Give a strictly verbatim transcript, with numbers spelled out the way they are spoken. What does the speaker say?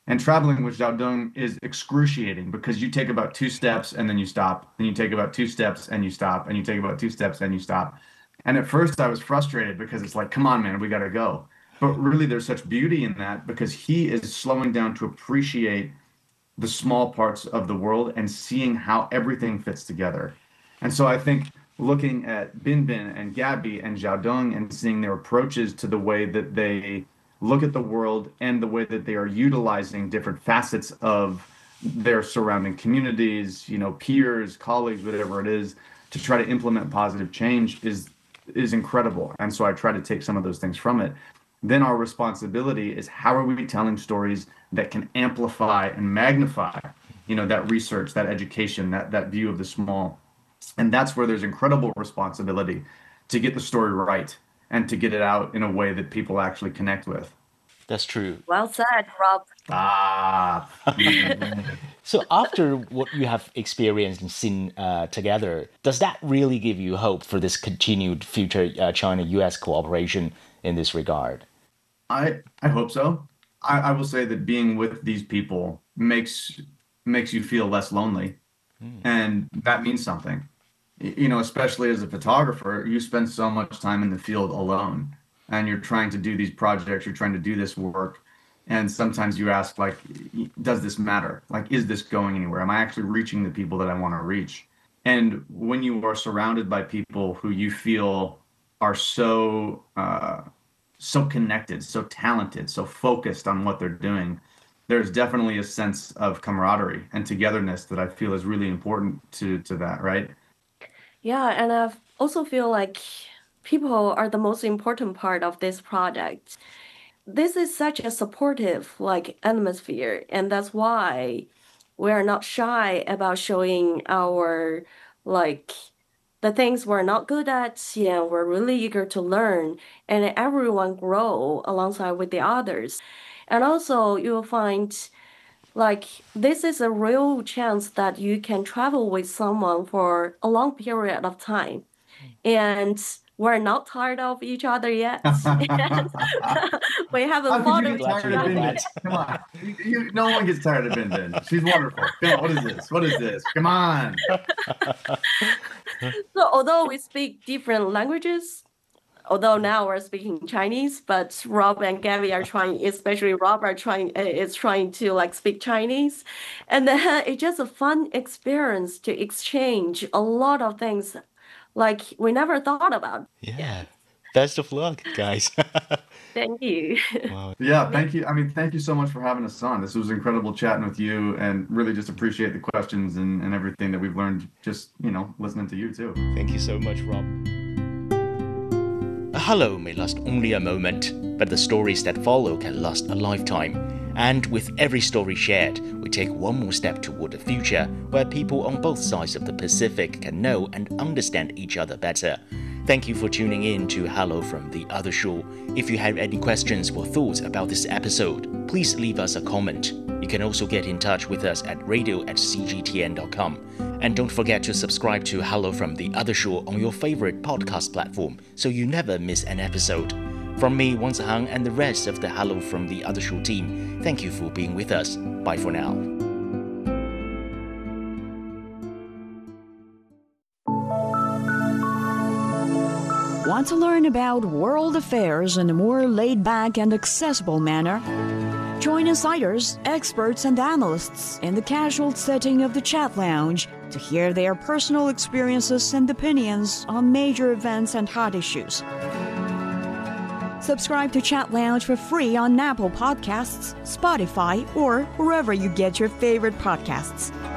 And traveling with Xiaodong is excruciating because you take about two steps and then you stop. Then you take about two steps and you stop. And you take about two steps and you stop. And at first I was frustrated because it's like, come on, man, we got to go. But really, there's such beauty in that because he is slowing down to appreciate the small parts of the world and seeing how everything fits together. And so I think looking at Bin Bin and Gabby and Xiaodong and seeing their approaches to the way that they look at the world and the way that they are utilizing different facets of their surrounding communities, you know, peers, colleagues, whatever it is, to try to implement positive change is is incredible. And so I try to take some of those things from it. Then our responsibility is how are we telling stories that can amplify and magnify, you know, that research, that education, that that view of the small. And that's where there's incredible responsibility to get the story right and to get it out in a way that people actually connect with. That's true. Well said, Rob. Ah. So after what you have experienced and seen uh, together, does that really give you hope for this continued future uh, China-U S cooperation in this regard? I I hope so. I, I will say that being with these people makes makes you feel less lonely, mm. and that means something. You know, especially as a photographer, you spend so much time in the field alone, and you're trying to do these projects, you're trying to do this work, and sometimes you ask, like, does this matter? Like, is this going anywhere? Am I actually reaching the people that I want to reach? And when you are surrounded by people who you feel are so uh, so connected, so talented, so focused on what they're doing, there's definitely a sense of camaraderie and togetherness that I feel is really important to to that, right? Yeah, and I also feel like people are the most important part of this project. This is such a supportive like atmosphere, and that's why we are not shy about showing our like the things we're not good at. Yeah, we're really eager to learn, and everyone grow alongside with the others. And also, you'll find like this is a real chance that you can travel with someone for a long period of time, and we're not tired of each other yet. And we haven't How fought could you with get each tired of Bin Bin? other. Come on. You, you, no one gets tired of Bin Bin. She's wonderful. Come on, what is this? What is this? Come on. So although we speak different languages, although now we're speaking Chinese, but Rob and Gabby are trying, especially Rob are trying uh, is trying to like speak Chinese, and then it's just a fun experience to exchange a lot of things like we never thought about. Yeah. Best of luck, guys. Thank you. Wow. Yeah, thank you. I mean, thank you so much for having us on. This was incredible chatting with you, and really just appreciate the questions and, and everything that we've learned just, you know, listening to you too. Thank you so much, Rob. A hello may last only a moment, but the stories that follow can last a lifetime. And with every story shared, we take one more step toward the future where people on both sides of the Pacific can know and understand each other better. Thank you for tuning in to Hello from the Other Shore. If you have any questions or thoughts about this episode, please leave us a comment. You can also get in touch with us at radio at c g t n dot com. And don't forget to subscribe to Hello from the Other Shore on your favorite podcast platform so you never miss an episode. From me, Wang Zihang, and the rest of the Hello from the Other Shore team, thank you for being with us. Bye for now. Want to learn about world affairs in a more laid-back and accessible manner? Join insiders, experts, and analysts in the casual setting of the Chat Lounge to hear their personal experiences and opinions on major events and hot issues. Subscribe to Chat Lounge for free on Apple Podcasts, Spotify, or wherever you get your favorite podcasts.